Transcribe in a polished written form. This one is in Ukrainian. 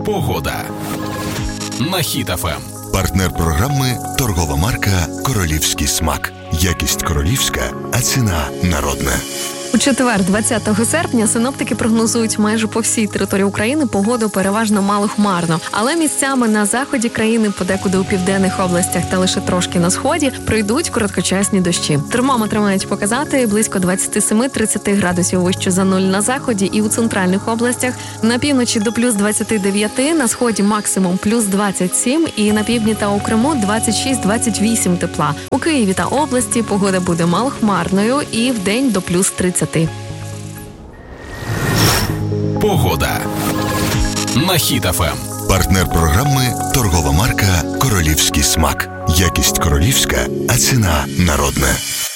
Погода на Хіт ФМ. Партнер програми – торгова марка «Королівський смак». Якість королівська, а ціна народна. У четвер, 20 серпня, синоптики прогнозують майже по всій території України погоду переважно малохмарно. Але місцями на заході країни, подекуди у південних областях та лише трошки на сході, пройдуть короткочасні дощі. Термометри мають показати близько 27-30 градусів вище за нуль на заході і у центральних областях. На півночі до плюс 29, на сході максимум плюс 27 і на півдні та у Криму 26-28 тепла. У Києві та області погода буде малохмарною і вдень до плюс 30. Погода на Хіт ФМ. Партнер програми – торгова марка «Королівський смак». Якість королівська, а ціна народна.